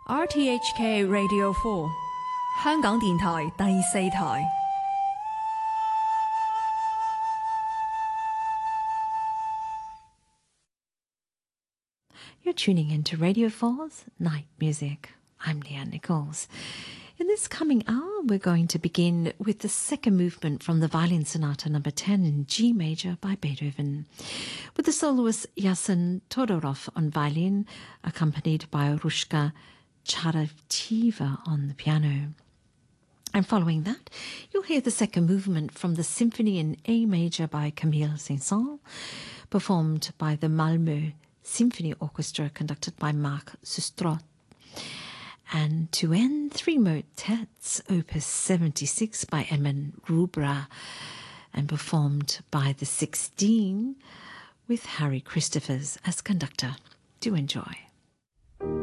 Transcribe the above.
RTHK Radio 4香港電台第4台。 You're tuning into Radio 4's Night Music. I'm Leanne Nichols. In this coming hour, we're going to begin with the second movement from the Violin Sonata No. 10 in G major by Beethoven, with the soloist Yasen Todorov on violin, accompanied by Rushka Charavcheva on the piano. And following that, you'll hear the second movement from the Symphony in A major by Camille Saint-Saëns, performed by the Malmö Symphony Orchestra, conducted by Marc Sustrot. And to end, three motets, Opus 76 by Edmund Rubra, and performed by the 16 with Harry Christophers as conductor. Do enjoy.